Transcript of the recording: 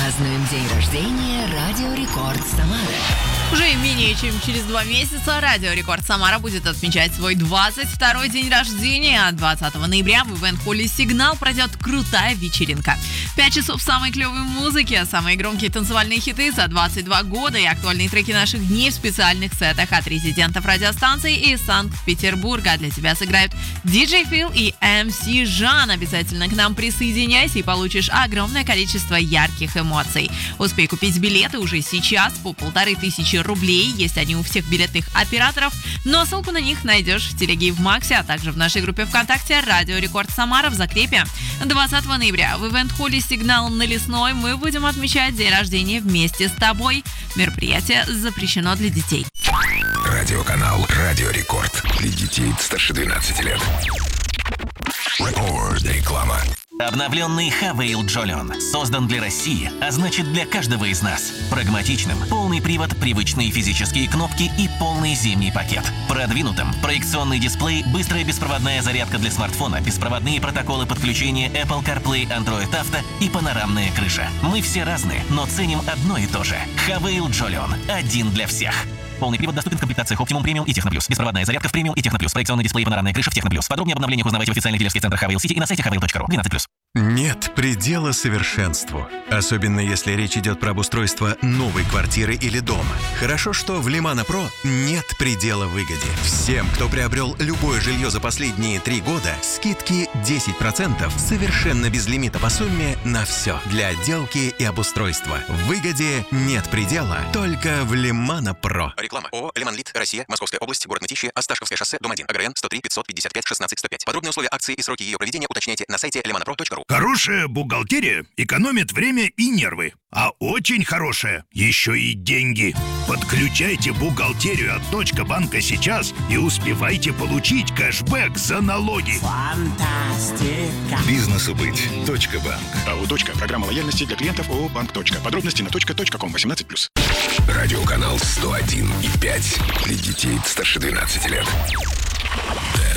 Празднуем день рождения Радио Рекорд Самара. Уже менее чем через 2 месяца Радио Рекорд Самара будет отмечать свой 22-й день рождения. 20 ноября в ивент-холле «Сигнал» пройдет крутая вечеринка. 5 часов самой клевой музыки, самые громкие танцевальные хиты за 22 года и актуальные треки наших дней в специальных сетах от резидентов радиостанций из Санкт-Петербурга. Для тебя сыграют DJ Phil и MC Жан. Обязательно к нам присоединяйся и получишь огромное количество ярких эмоций. Успей купить билеты уже сейчас по 1500 рублей. Есть они у всех билетных операторов, но ссылку на них найдешь в телеге и в Максе, а также в нашей группе ВКонтакте «Радио Рекорд Самара» в закрепе. 20 ноября в ивент-холле «Сигнал» на Лесной мы будем отмечать день рождения вместе с тобой. Мероприятие запрещено для детей. Радиоканал «Радио Рекорд». Для детей старше 12 лет. Реклама. Обновленный Havail Jolion создан для России, а значит для каждого из нас. Прагматичным, полный привод, привычные физические кнопки и полный зимний пакет. Продвинутым, проекционный дисплей, быстрая беспроводная зарядка для смартфона, беспроводные протоколы подключения Apple CarPlay, Android Auto и панорамная крыша. Мы все разные, но ценим одно и то же. Havail Jolion. Один для всех. Полный привод доступен в комплектациях Optimum Premium и Techno+. Беспроводная зарядка в Premium и Techno+. Проекционный дисплей и панорамная крыша в Techno+. Подробнее об обновлениях узнавайте в официальных дилерских центрах Havail City и на сайте havail.ru. 12+. Нет предела совершенству. Особенно если речь идет про обустройство новой квартиры или дома. Хорошо, что в Лимана Про нет предела выгоде. Всем, кто приобрел любое жилье за последние 3 года, скидки 10% совершенно без лимита по сумме на все. Для отделки и обустройства. В выгоде нет предела, только в Лимана Про. Реклама. ООО «Лиманлит», Россия, Московская область, город Мытищи, Осташковское шоссе, дом 1, АГРН 103 555 16 105. Подробные условия акции и сроки ее проведения уточняйте на сайте limanapro.ru. Хорошая бухгалтерия экономит время и нервы, а очень хорошая еще и деньги. Подключайте бухгалтерию от Точка банка сейчас и успевайте получить кэшбэк за налоги. Фантастика. Бизнесу быть. Точка банк. АО «Точка». Программа лояльности для клиентов ООО «Банк. Точка». Подробности на точка.ком 18+. Радиоканал 101,5. Для детей старше 12 лет.